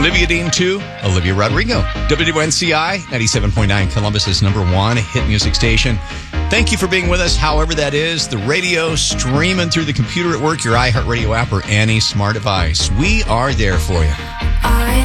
Olivia Dean 2, Olivia Rodrigo. WNCI 97.9, Columbus's #1 hit music station. Thank you for being with us, however that is. The radio, streaming through the computer at work, your iHeartRadio app, or any smart device. We are there for you.